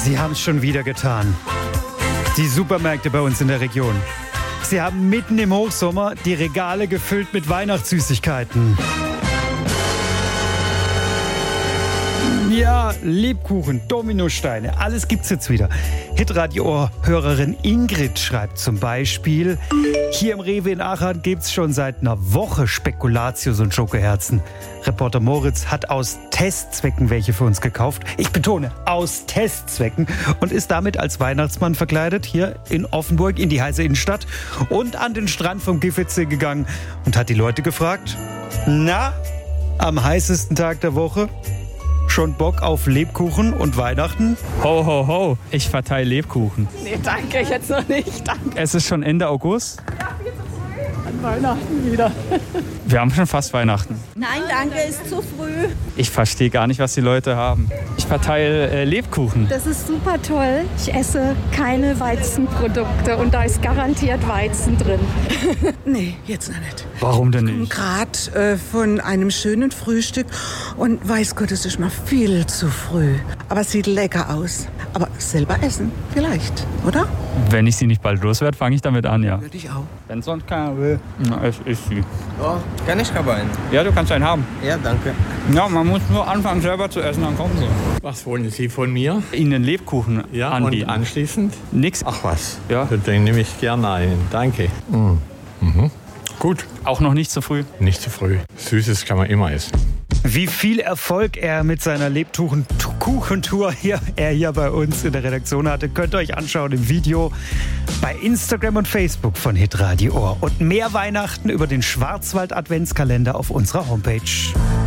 Sie haben es schon wieder getan. Die Supermärkte bei uns in der Region. Sie haben mitten im Hochsommer die Regale gefüllt mit Weihnachtssüßigkeiten. Ja, Lebkuchen, Dominosteine, alles gibt's jetzt wieder. Hitradio-Hörerin Ingrid schreibt zum Beispiel: Hier im Rewe in Aachen gibt's schon seit einer Woche Spekulatius und Schokoherzen. Reporter Moritz hat aus Testzwecken welche für uns gekauft. Ich betone, aus Testzwecken. Und ist damit als Weihnachtsmann verkleidet hier in Offenburg in die heiße Innenstadt und an den Strand vom Giffitsee gegangen und hat die Leute gefragt: Na, am heißesten Tag der Woche? Schon Bock auf Lebkuchen und Weihnachten? Ho, ho, ho. Ich verteile Lebkuchen. Nee, danke, jetzt noch nicht. Danke. Es ist schon Ende August. Ja, viel zu früh. An Weihnachten wieder. Wir haben schon fast Weihnachten. Nein, danke, ist zu früh. Ich verstehe gar nicht, was die Leute haben. Ich verteile Lebkuchen. Das ist super toll. Ich esse keine Weizenprodukte und da ist garantiert Weizen drin. Nee, jetzt noch nicht. Warum denn nicht? Gerade von einem schönen Frühstück und weiß Gott, es ist mal viel zu früh. Aber es sieht lecker aus. Aber selber essen, vielleicht, oder? Wenn ich sie nicht bald loswerde, fange ich damit an, ja. Würde ich auch. Wenn sonst keiner will, na, es ist sie. Oh, kann ich aber einen? Ja, du kannst einen haben. Ja, danke. Ja, man muss nur anfangen selber zu essen, dann kommen sie. Was wollen Sie von mir? Ihnen Lebkuchen Ja, anbieten. und anschließend? Nix. Ach was, Ja. den nehme ich gerne ein. Danke. Mhm. Gut, Auch noch nicht zu früh. nicht zu früh. Süßes kann man immer essen. Wie viel Erfolg er mit seiner Lebkuchentour hier bei uns in der Redaktion hatte, könnt ihr euch anschauen im Video bei Instagram und Facebook von Hitradio Ohr. Und mehr Weihnachten über den Schwarzwald-Adventskalender auf unserer Homepage.